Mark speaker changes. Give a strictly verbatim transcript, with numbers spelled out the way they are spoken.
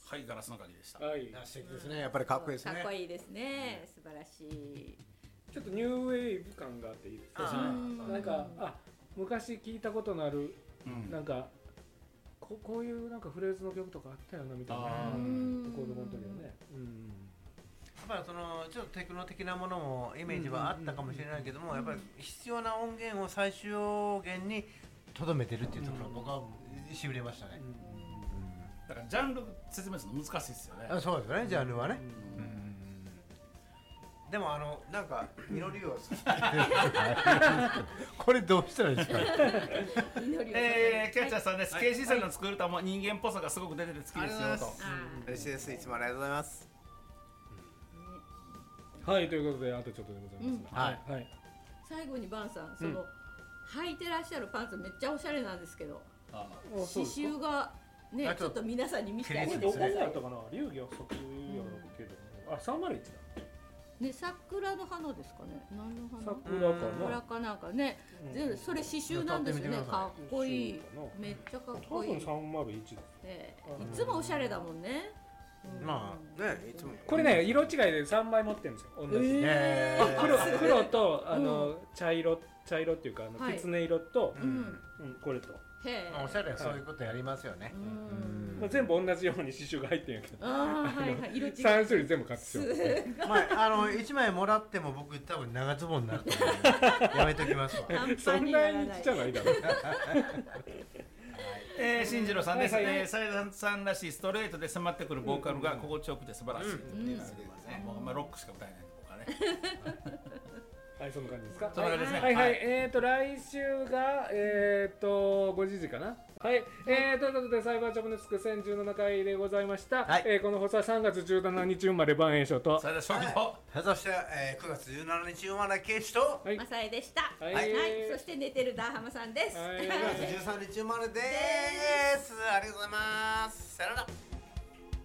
Speaker 1: はい、ガラスの鍵でした。
Speaker 2: はい、
Speaker 3: 素敵ですね。やっぱりかっこいいですね。
Speaker 4: かっこいいですね。素晴らしい。
Speaker 2: ちょっとニューウェーブ感があっていいですね。なんかあ昔聞いたことのある、うん、なんかここういうなんかフレーズの曲とかあったよなみたいな。レコード本当にはね。うん、
Speaker 5: やっぱりそのちょっとテクノ的なものもイメージはあったかもしれないけども、やっぱり必要な音源を最小限にとどめてるっていうところは僕はしびれましたね。
Speaker 1: だからジャンル説明するの難しいですよね。
Speaker 5: あ、そうですね、ジャンルはね。うんうん、でもあのなんか祈りをこれどうしたらいいですか。
Speaker 1: えー、キャッチャーさんです。ケーシー さんの作る歌も人間っぽさがすごく出てて好きですよと。
Speaker 3: 嬉しいです。いつもありがとうございます。
Speaker 2: はい、ということであとちょっとでございますが、はいはい、
Speaker 4: 最後にバンさん、その、うん、履いてらっしゃるパンツめっちゃおしゃれなんですけど、ああ刺繍がね、ちょっと皆さんに見てあげてください。
Speaker 2: どこだったかな、流儀は即やろうけど、うん、あ、さんまるいちだ
Speaker 4: ね、桜の花ですかね。何の花？
Speaker 2: 桜かな。
Speaker 4: 桜かなんかね。全部それ刺繍なんですよね。かっこいい。めっちゃかっこいい。
Speaker 2: 多分さんまるいちだ。
Speaker 4: ええ、いつもおしゃれだもんね。
Speaker 5: まあね、いつも
Speaker 2: これね、色違いでさんまい持ってるんですよ。同じ。黒黒とあの茶色茶色っていうかあのきつね色とこれと。
Speaker 5: おしゃれはそういうことやりますよね。
Speaker 2: 全部同じように刺繍が入ってるんやけど、
Speaker 4: 色違い
Speaker 2: さん種類全部買ってしまう。
Speaker 5: まああのいちまいもらっても僕多分長ズボンになると思う。やめときますわ。
Speaker 2: そんなにちっちゃないだろう。
Speaker 1: えー、進次郎さんです。サイダンさんらしいストレートで迫ってくるボーカルが心地よくて素晴らしいと言われていますね。もうあんまロックしか歌えないのかね。
Speaker 2: はい、そんな感じですか。
Speaker 1: そんな感じですね。
Speaker 2: はいはい、えっと来週がえっとごじかな。はい、えーということでサイバーチョブネスクせんじゅうななかいでございました。はい、えー、この放送はさんがつじゅうしちにち生まれ番栄翔と、
Speaker 1: それで初期と、
Speaker 5: そして、えー、くがつじゅうしちにち生まれケイチと、
Speaker 4: マサエでした。はい、はい、そして寝てるダーハマさんです。
Speaker 5: くがつじゅうさんにち生まれです。ありがとうございます。さよなら。